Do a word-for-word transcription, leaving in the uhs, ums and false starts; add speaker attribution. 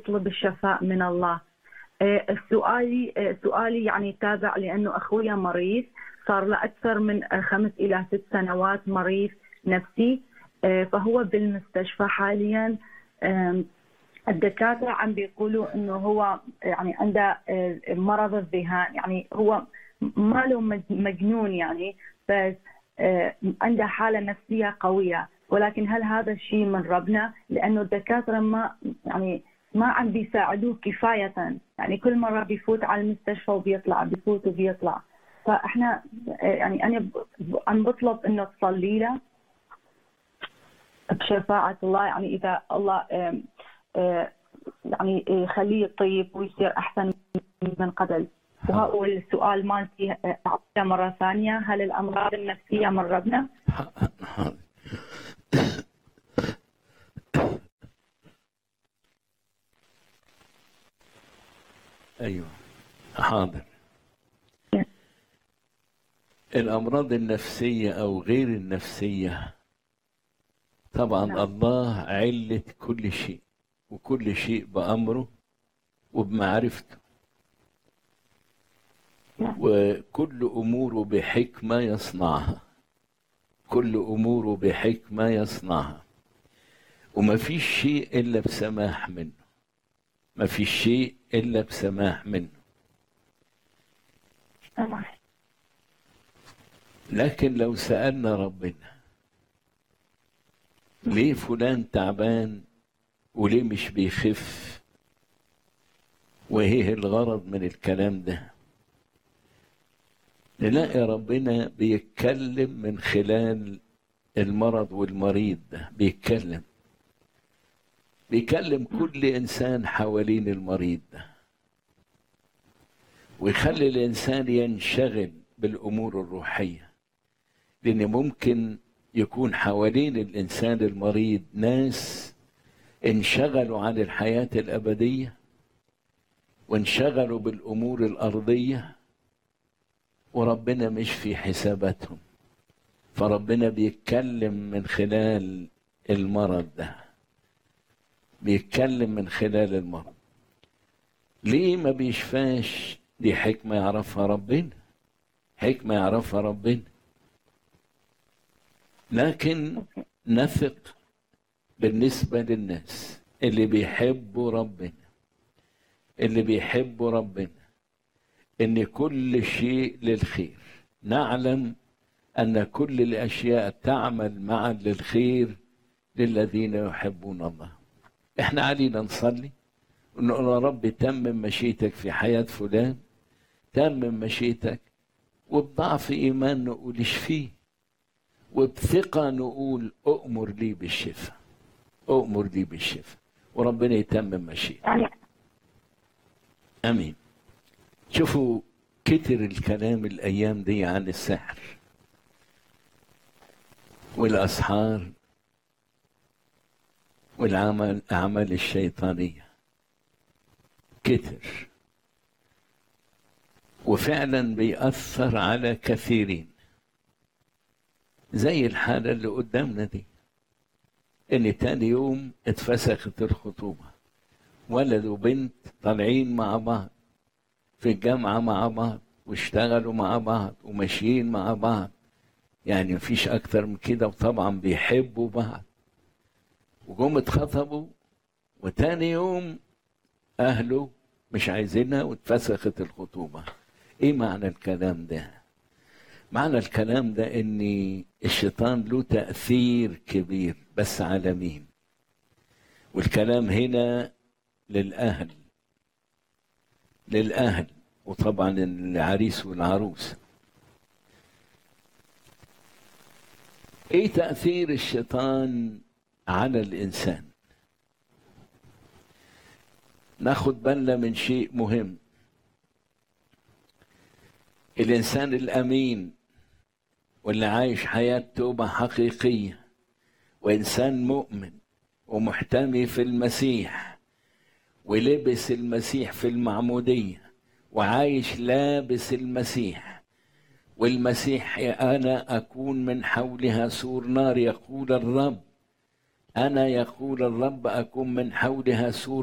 Speaker 1: يطلب الشفاء من الله. السؤالي سؤالي يعني تابع لأنه أخويا مريض، صار له أكثر من خمس إلى ست سنوات مريض نفسي، فهو بالمستشفى حاليا. الدكاترة عم بيقولوا إنه هو يعني عنده مرض الذهان، يعني هو ما له مجنون يعني، بس عنده حالة نفسية قوية. ولكن هل هذا الشيء من ربنا؟ لأنه الدكاترة ما يعني ما عم بيساعدوه كفاية، يعني كل مرة بيفوت على المستشفى وبيطلع، بيفوت وبيطلع. فإحنا يعني أنا عم بطلب إنه تصلي له بشفاعة الله، يعني إذا الله يعني يخليه طيب ويصير أحسن من قبل. وهو السؤال مالتي مرة ثانية، هل الأمراض النفسية من ربنا؟
Speaker 2: أيوة حاضر. الأمراض النفسية أو غير النفسية طبعا نعم. الله علة كل شيء، وكل شيء بأمره وبمعرفته، نعم. وكل أموره بحكمة يصنعها، كل أموره بحكمة يصنعها، وما فيش شيء إلا بسماح منه، ما فيش شيء إلا بسماح منه. لكن لو سألنا ربنا ليه فلان تعبان وليه مش بيخف، وإيه الغرض من الكلام ده، نلاقي ربنا بيتكلم من خلال المرض والمريض ده، بيتكلم بيكلم كل إنسان حوالين المريض ده، ويخلي الإنسان ينشغل بالأمور الروحية. لأن ممكن يكون حوالين الإنسان المريض ناس انشغلوا عن الحياة الأبدية وانشغلوا بالأمور الأرضية، وربنا مش في حساباتهم، فربنا بيتكلم من خلال المرض ده، بيتكلم من خلال المرض. ليه ما بيشفاش؟ دي حكمة يعرفها ربنا، حكمة يعرفها ربنا. لكن نثق بالنسبة للناس اللي بيحبوا ربنا، اللي بيحبوا ربنا، إن كل شيء للخير. نعلم أن كل الأشياء تعمل معا للخير للذين يحبون الله. إحنا علينا نصلي ونقول يا رب تمم مشيئتك في حياة فلان، تمم مشيئتك، وبضعف إيمان نقول اشفيه، وبثقة نقول أؤمر لي بالشفاء، أؤمر لي بالشفاء، وربنا يتمم مشيئته. أمين. شوفوا كتر الكلام الأيام دي عن السحر والأسحار والعمل الأعمال الشيطانية، كتر، وفعلا بيأثر على كثيرين، زي الحالة اللي قدامنا دي، إن تاني يوم اتفسخت الخطوبة، ولد وبنت طالعين مع بعض في الجامعة مع بعض، واشتغلوا مع بعض، وماشيين مع بعض، يعني مفيش أكتر من كده، وطبعا بيحبوا بعض، وجم اتخطبوا، وتاني يوم أهله مش عايزينها واتفسخت الخطوبة. إيه معنى الكلام ده؟ معنى الكلام ده إن الشيطان له تأثير كبير، بس على مين؟ والكلام هنا للأهل، للأهل وطبعا العريس والعروس. ايه تأثير الشيطان على الإنسان؟ ناخد بالنا من شيء مهم. الإنسان الأمين واللي عايش حياة توبة حقيقية، وإنسان مؤمن ومحتمي في المسيح، ولبس المسيح في المعمودية، وعايش لابس المسيح، والمسيح أنا أكون من حولها سور نار، يقول الرب، أنا يقول الرب أكون من حولها سور